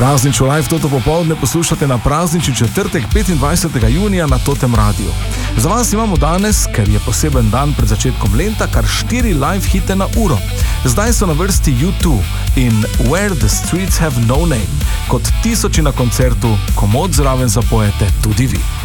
Praznično live Toto popoldne poslušate na praznični četrtek 25. junija na Totem radiju. Za vas imamo danes, ker je poseben dan pred začetkom lenta, kar 4 live hite na uro. Zdaj so na vrsti U2 in Where the Streets Have No Name. Kot tisoči na koncertu, komod zraven zapojete tudi vi.